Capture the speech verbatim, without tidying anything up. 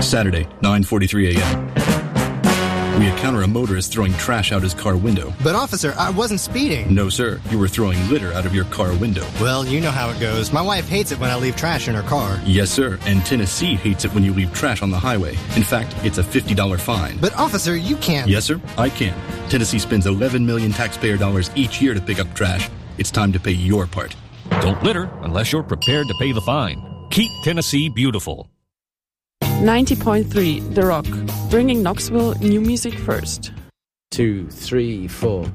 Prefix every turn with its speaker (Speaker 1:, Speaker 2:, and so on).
Speaker 1: Saturday, nine forty-three a.m. We encounter a motorist throwing trash out his car window.
Speaker 2: But officer, I wasn't speeding.
Speaker 1: No, sir. You were throwing litter out of your car window.
Speaker 2: Well, you know how it goes. My wife hates it when I leave trash in her car.
Speaker 1: Yes, sir. And Tennessee hates it when you leave trash on the highway. In fact, it's a fifty dollars fine.
Speaker 2: But officer, you can't...
Speaker 1: Yes, sir. I can. Tennessee spends eleven million taxpayer dollars each year to pick up trash. It's time to pay your part.
Speaker 3: Don't litter unless you're prepared to pay the fine. Keep Tennessee beautiful.
Speaker 4: ninety point three The Rock, bringing Knoxville new music first.
Speaker 5: Two, three, four.